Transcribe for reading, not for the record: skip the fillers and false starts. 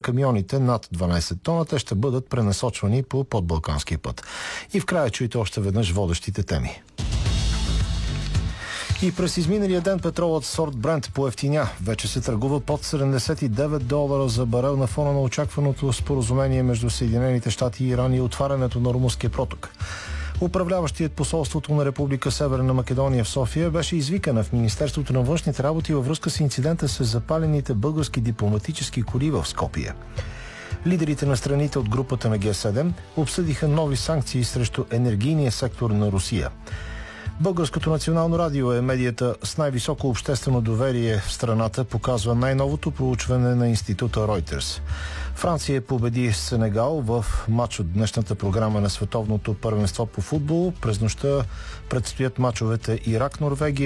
камионите над 12 тона. Те ще бъдат пренасочвани по подбалканския път. И в края чуйте още веднъж водещите теми. И през изминалия ден петролът сорт Брент поевтиня. Вече се търгува под $79 за барел на фона на очакваното споразумение между Съединените щати и Иран и отварянето на Румънския проток. Управляващият посолството на Република Северна Македония в София беше извикана в Министерството на външните работи във връзка с инцидента с запалените български дипломатически коли в Скопие. Лидерите на страните от групата на Г7 обсъдиха нови санкции срещу енергийния сектор на Русия. Българското национално радио е медията с най-високо обществено доверие в страната, показва най-новото проучване на института Reuters. Франция победи Сенегал в матч от днешната програма на световното първенство по футбол. През нощта предстоят мачовете Ирак-Норвегия